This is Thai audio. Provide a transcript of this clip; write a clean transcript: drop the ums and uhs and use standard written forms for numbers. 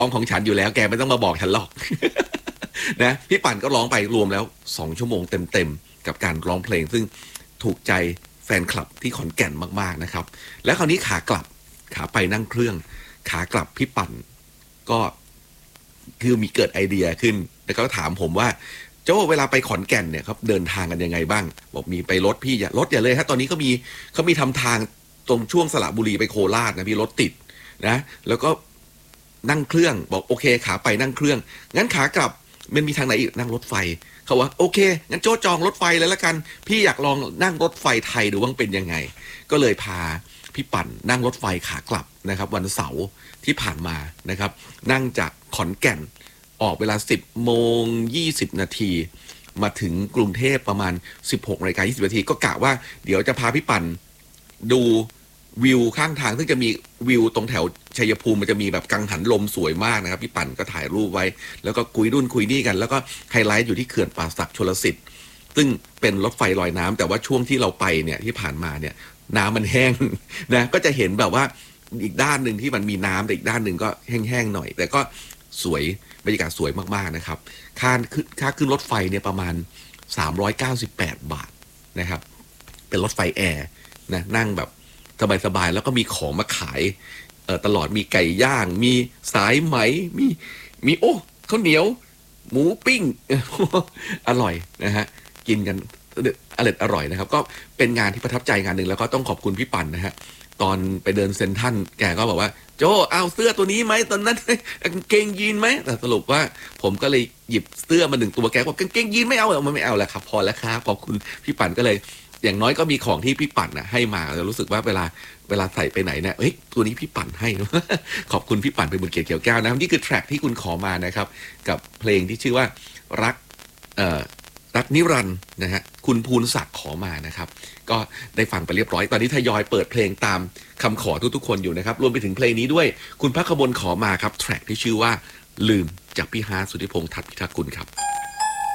ร้องของฉันอยู่แล้วแกไม่ต้องมาบอกฉันหรอก นะพี่ปั่นก็ร้องไปรวมแล้ว2 ชั่วโมงเต็มๆกับการร้องเพลงซึ่งถูกใจแฟนคลับที่ขอนแก่นมากๆนะครับแล้วคราวนี้ขากลับขาไปนั่งเครื่องขากลับพี่ปั่นก็คือมีเกิดไอเดียขึ้นแล้วก็ถามผมว่าโจ้เวลาไปขอนแก่นเนี่ยครับเดินทางกันยังไงบ้างบอกมีไปรถพี่อย่าเลยฮะตอนนี้เขามีทำทางตรงช่วงสระบุรีไปโคราชนะพี่รถติดนะแล้วก็นั่งเครื่องบอกโอเคขาไปนั่งเครื่องงั้นขากลับมันมีทางไหนอีกนั่งรถไฟเขาว่าโอเคงั้นโจ้จองรถไฟเลยละกันพี่อยากลองนั่งรถไฟไทยดูว่าเป็นยังไงก็เลยพาพี่ปั่นนั่งรถไฟขากลับนะครับวันเสาร์ที่ผ่านมานะครับนั่งจากขอนแก่นออกเวลา 10:20 นาทีมาถึงกรุงเทพประมาณ 16:20 นาทีก็กะว่าเดี๋ยวจะพาพี่ปั่นดูวิวข้างทางซึ่งจะมีวิวตรงแถวชัยภูมิมันจะมีแบบกังหันลมสวยมากนะครับพี่ปั่นก็ถ่ายรูปไว้แล้วก็คุยรุ่นคุยนี่กันแล้วก็ไฮไลท์อยู่ที่เขื่อนป่าสักชลสิทธิ์ซึ่งเป็นรถไฟลอยน้ำแต่ว่าช่วงที่เราไปเนี่ยที่ผ่านมาเนี่ยน้ำมันแห้งนะก็จะเห็นแบบว่าอีกด้านหนึ่งที่มันมีน้ำแต่อีกด้านหนึ่งก็แห้งๆหน่อยแต่ก็สวยบรรยากาศสวยมากๆนะครับค่าขึ้นรถไฟเนี่ยประมาณ398 บาทนะครับเป็นรถไฟแอร์นะนั่งแบบสบายๆแล้วก็มีของมาขายตลอดมีไก่ย่างมีสายไหมมีโอ้ข้าวเหนียวหมูปิ้ง อร่อยนะฮะกินกันอร่อยนะครับก็เป็นงานที่ประทับใจงานหนึ่งแล้วก็ต้องขอบคุณพี่ปั่นนะฮะตอนไปเดินเซ็นทรัลแกก็บอกว่าโจเอาเสื้อตัวนี้ไหมตอนนั้น กางเกงยีนไหมแต่สรุปว่าผมก็เลยหยิบเสื้อมา1 ตัวแกบอกกางเกงยีนไม่เอามันไม่เอาแล้วครับพอแล้วครับขอบคุณพี่ปั่นก็เลยอย่างน้อยก็มีของที่พี่ปั่นนะให้มาแล้วรู้สึกว่าเวลาใส่ไปไหนเนี่ยเฮ้ยตัวนี้พี่ปั่นให้ ขอบคุณพี่ปั่นไปบุญเกียรติเกี่ยวแก้วนะครับนี่คือแทร็กที่คุณขอมานะครับกับเพลงที่ชื่อว่ารักรักนิรันดร์นะฮะคุณภูลศักดิ์ขอมานะครับก็ได้ฟังไปเรียบร้อยตอนนี้ทยอยเปิดเพลงตามคำขอทุกๆคนอยู่นะครับรวมไปถึงเพลงนี้ด้วยคุณพระขบลขอมาครับแทร็กที่ชื่อว่าลืมจากพี่ฮาร์ทสุทธิพงษ์ทัศน์พิทักษ์กุลครับ